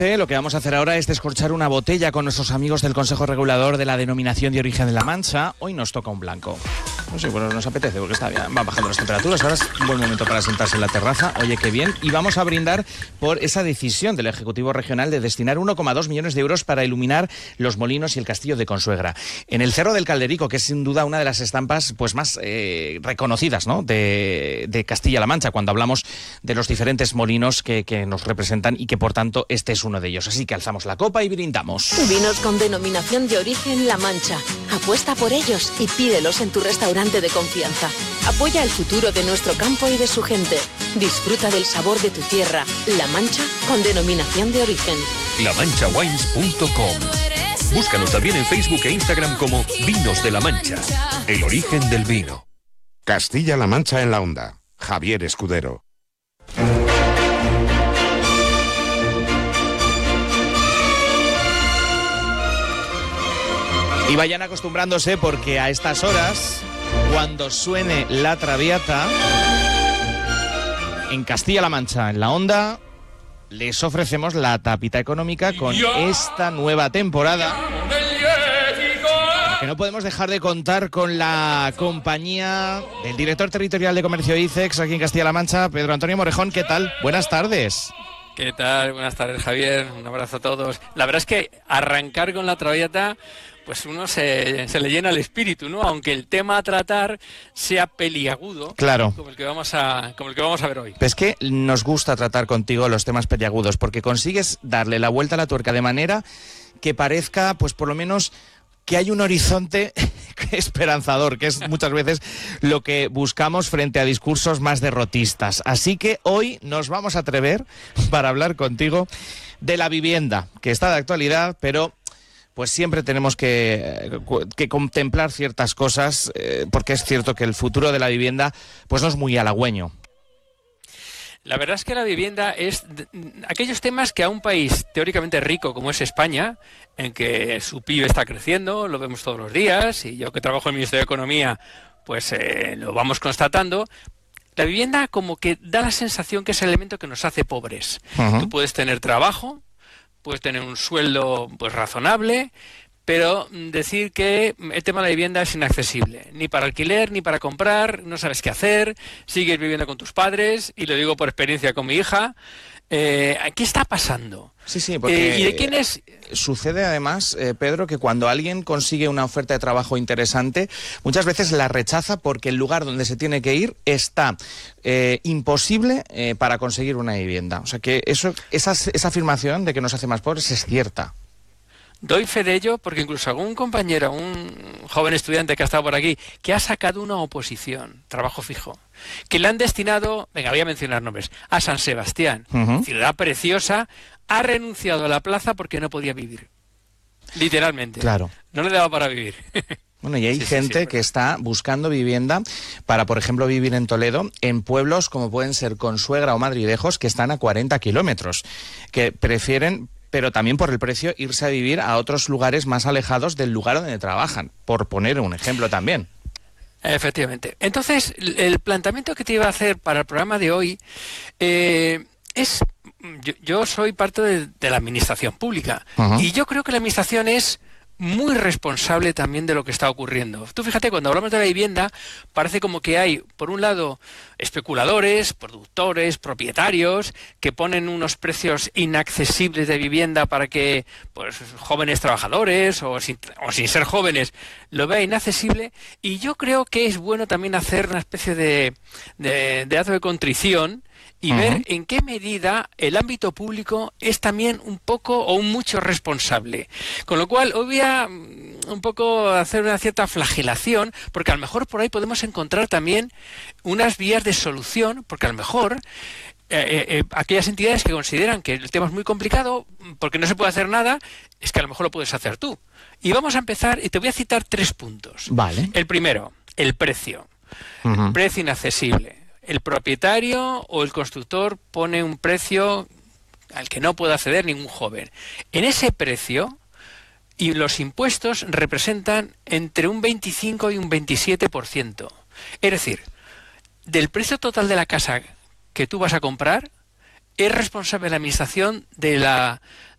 Lo que vamos a hacer ahora es descorchar una botella con nuestros amigos del Consejo Regulador de la Denominación de Origen de La Mancha. Hoy nos toca un blanco. No sé, bueno, nos apetece porque está bien, van bajando las temperaturas. Ahora es un buen momento para sentarse en la terraza. Oye, qué bien. Y vamos a brindar por esa decisión del Ejecutivo Regional de destinar 1,2 millones de euros para iluminar los molinos y el castillo de Consuegra. En el Cerro del Calderico, que es sin duda una de las estampas pues más reconocidas, ¿no?, de Castilla-La Mancha, cuando hablamos de los diferentes molinos que nos representan y que, por tanto, este es uno de ellos. Así que alzamos la copa y brindamos. Vinos con denominación de origen La Mancha. Apuesta por ellos y pídelos en tu restaurante de confianza. Apoya el futuro de nuestro campo y de su gente. Disfruta del sabor de tu tierra. La Mancha con denominación de origen. lamanchawines.com. Búscanos también en Facebook e Instagram como Vinos de La Mancha. El origen del vino. Castilla-La Mancha en la onda. Javier Escudero. Y vayan acostumbrándose porque a estas horas, cuando suene la Traviata, en Castilla-La Mancha, en la onda, les ofrecemos la tapita económica con esta nueva temporada. Que no podemos dejar de contar con la compañía del director territorial de comercio ICEX aquí en Castilla-La Mancha, Pedro Antonio Morejón. ¿Qué tal? Buenas tardes. ¿Qué tal? Buenas tardes, Javier. Un abrazo a todos. La verdad es que arrancar con la Traviata, pues uno se le llena el espíritu, ¿no? Aunque el tema a tratar sea peliagudo, claro, como el que vamos a ver hoy. Es que nos gusta tratar contigo los temas peliagudos, porque consigues darle la vuelta a la tuerca de manera que parezca, pues por lo menos, que hay un horizonte esperanzador, que es muchas veces lo que buscamos frente a discursos más derrotistas. Así que hoy nos vamos a atrever para hablar contigo de la vivienda, que está de actualidad, pero pues siempre tenemos que contemplar ciertas cosas, porque es cierto que el futuro de la vivienda pues no es muy halagüeño. La verdad es que la vivienda es aquellos temas que a un país teóricamente rico como es España, en que su PIB está creciendo, lo vemos todos los días, y yo que trabajo en el Ministerio de Economía, pues lo vamos constatando. La vivienda como que da la sensación que es el elemento que nos hace pobres. Tú puedes tener trabajo, puedes tener un sueldo pues razonable, pero decir que el tema de la vivienda es inaccesible, ni para alquiler, ni para comprar, no sabes qué hacer, sigues viviendo con tus padres, y lo digo por experiencia con mi hija. ¿Qué está pasando? Sí, porque ¿y de quién es? Sucede además, Pedro, que cuando alguien consigue una oferta de trabajo interesante, muchas veces la rechaza porque el lugar donde se tiene que ir está imposible para conseguir una vivienda. O sea que esa afirmación de que nos hace más pobres es cierta. Doy fe de ello porque incluso algún compañero, un joven estudiante que ha estado por aquí, que ha sacado una oposición, trabajo fijo, que le han destinado, venga, voy a mencionar nombres, a San Sebastián, ciudad preciosa, ha renunciado a la plaza porque no podía vivir. Literalmente. Claro. No le daba para vivir. Bueno, y hay gente que está buscando vivienda para, por ejemplo, vivir en Toledo, en pueblos como pueden ser Consuegra o Madridejos, que están a 40 kilómetros, que prefieren, pero también por el precio, irse a vivir a otros lugares más alejados del lugar donde trabajan, por poner un ejemplo también. Efectivamente. Entonces, el planteamiento que te iba a hacer para el programa de hoy es... Yo soy parte de la administración pública, y yo creo que la administración es muy responsable también de lo que está ocurriendo. Tú fíjate, cuando hablamos de la vivienda, parece como que hay, por un lado, especuladores, productores, propietarios, que ponen unos precios inaccesibles de vivienda para que pues jóvenes trabajadores, o sin ser jóvenes, lo vean inaccesible. Y yo creo que es bueno también hacer una especie de acto de contrición y ver en qué medida el ámbito público es también un poco o un mucho responsable. Con lo cual, hoy voy a un poco hacer una cierta flagelación, porque a lo mejor por ahí podemos encontrar también unas vías de solución, porque a lo mejor aquellas entidades que consideran que el tema es muy complicado, porque no se puede hacer nada, es que a lo mejor lo puedes hacer tú. Y vamos a empezar, y te voy a citar 3 puntos. Vale. El primero, el precio. El precio inaccesible. El propietario o el constructor pone un precio al que no puede acceder ningún joven. En ese precio, y los impuestos representan entre un 25 y un 27%. Es decir, del precio total de la casa que tú vas a comprar, es responsable la administración de la